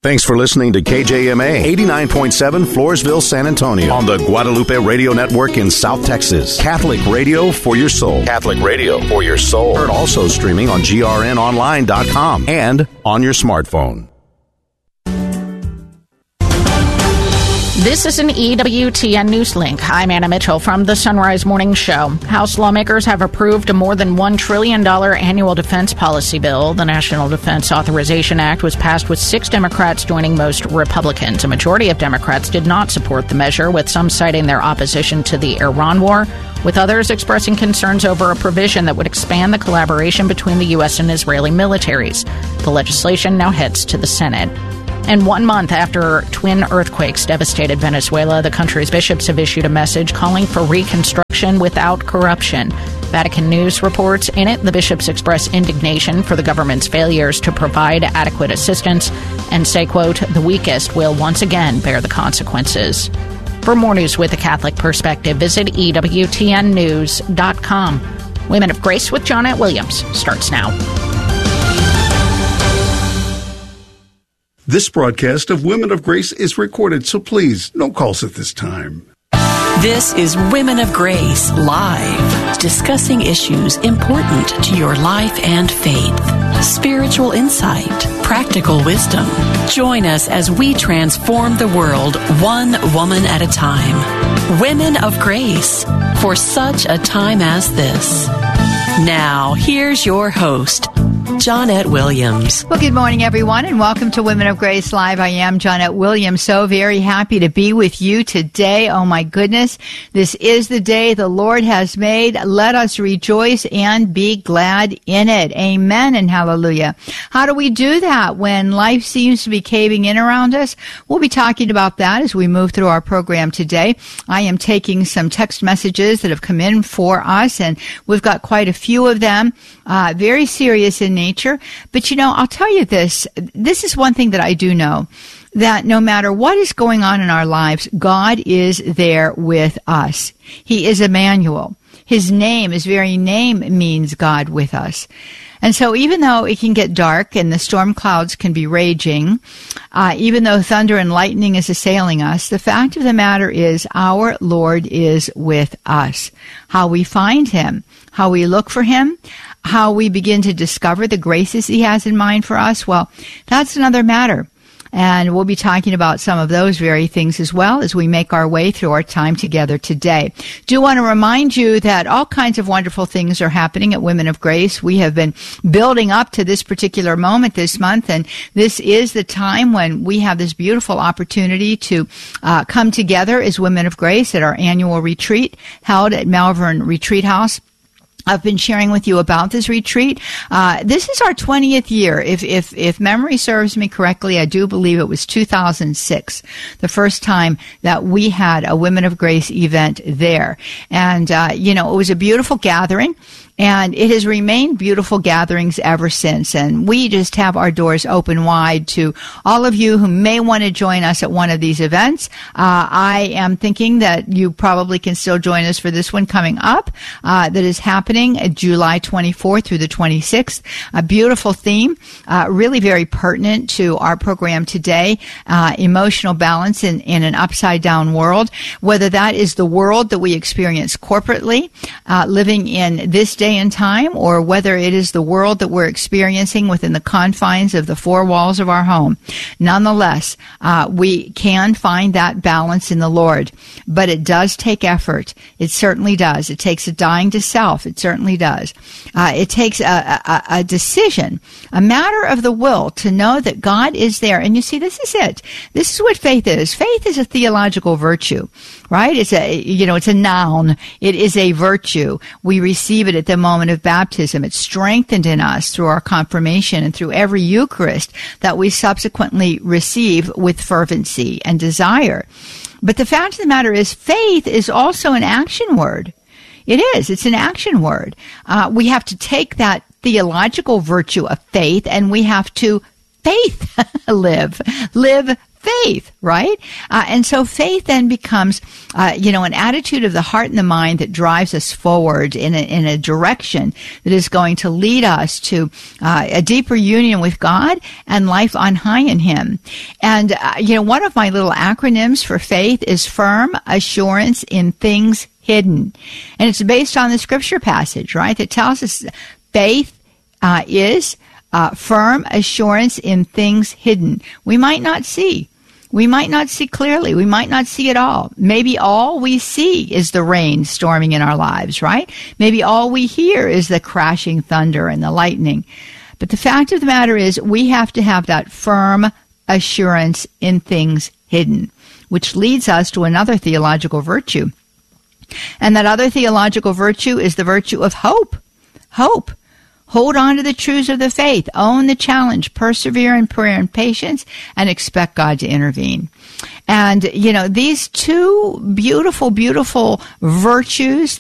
Thanks for listening to KJMA 89.7 Floresville, San Antonio on the Guadalupe Radio Network in South Texas. Catholic radio for your soul. Catholic radio for your soul. Heard also streaming on grnonline.com and on your smartphone. This is an EWTN News Link. I'm Anna Mitchell from the Sunrise Morning Show. House lawmakers have approved a more than $1 trillion annual defense policy bill. The National Defense Authorization Act was passed with 6 Democrats joining most Republicans. A majority of Democrats did not support the measure, with some citing their opposition to the Iran war, with others expressing concerns over a provision that would expand the collaboration between the U.S. and Israeli militaries. The legislation now heads to the Senate. And 1 month after twin earthquakes devastated Venezuela, the country's bishops have issued a message calling for reconstruction without corruption. Vatican News reports in it the bishops express indignation for the government's failures to provide adequate assistance and say, quote, the weakest will once again bear the consequences. For more news with a Catholic perspective, visit EWTNnews.com. Women of Grace with Johnnette Williams starts now. This broadcast of Women of Grace is recorded, so please, no calls at this time. This is Women of Grace Live, discussing issues important to your life and faith. Spiritual insight, practical wisdom. Join us as we transform the world one woman at a time. Women of Grace, for such a time as this. Now, here's your host, Johnnette Williams. Well, good morning, everyone, and welcome to Women of Grace Live. I am Johnnette Williams. So very happy to be with you today. Oh, my goodness. This is the day the Lord has made. Let us rejoice and be glad in it. Amen and hallelujah. How do we do that when life seems to be caving in around us? We'll be talking about that as we move through our program today. I am taking some text messages that have come in for us, and we've got quite a few of them, very serious in nature. But, you know, I'll tell you this. This is one thing that I do know, that no matter what is going on in our lives, God is there with us. He is Emmanuel. His name, his very name means God with us. And so even though it can get dark and the storm clouds can be raging, even though thunder and lightning is assailing us, the fact of the matter is our Lord is with us. How we find him, how we look for him, how we begin to discover the graces he has in mind for us, well, that's another matter. And we'll be talking about some of those very things as well as we make our way through our time together today. Do want to remind you that all kinds of wonderful things are happening at Women of Grace. We have been building up to this particular moment this month, and this is the time when we have this beautiful opportunity to come together as Women of Grace at our annual retreat held at Malvern Retreat House. I've been sharing with you about this retreat. This is our 20th year. If memory serves me correctly, I do believe it was 2006, the first time that we had a Women of Grace event there. And, it was a beautiful gathering. And it has remained beautiful gatherings ever since. And we just have our doors open wide to all of you who may want to join us at one of these events. I am thinking that you probably can still join us for this one coming up that is happening July 24th through the 26th. A beautiful theme, really very pertinent to our program today, emotional balance in an upside-down world, whether that is the world that we experience corporately, living in this day and time, or whether it is the world that we're experiencing within the confines of the four walls of our home. Nonetheless, we can find that balance in the Lord, but it does take effort. It certainly does. It takes a dying to self. It certainly does. It takes a decision, a matter of the will to know that God is there. And you see, this is it. This is what faith is. Faith is a theological virtue, right? It's a noun. It is a virtue. We receive it at the moment of baptism. It's strengthened in us through our confirmation and through every Eucharist that we subsequently receive with fervency and desire. But the fact of the matter is, faith is also an action word. It is. It's an action word. We have to take that theological virtue of faith and we have to live faith, right? And so faith then becomes, an attitude of the heart and the mind that drives us forward in a direction that is going to lead us to a deeper union with God and life on high in Him. And, one of my little acronyms for faith is firm assurance in things hidden. And it's based on the scripture passage, right, that tells us faith is firm assurance in things hidden. We might not see. We might not see clearly. We might not see it all. Maybe all we see is the rain storming in our lives, right? Maybe all we hear is the crashing thunder and the lightning. But the fact of the matter is we have to have that firm assurance in things hidden, which leads us to another theological virtue. And that other theological virtue is the virtue of hope. Hope. Hold on to the truths of the faith. Own the challenge. Persevere in prayer and patience, and expect God to intervene. And, these two beautiful, beautiful virtues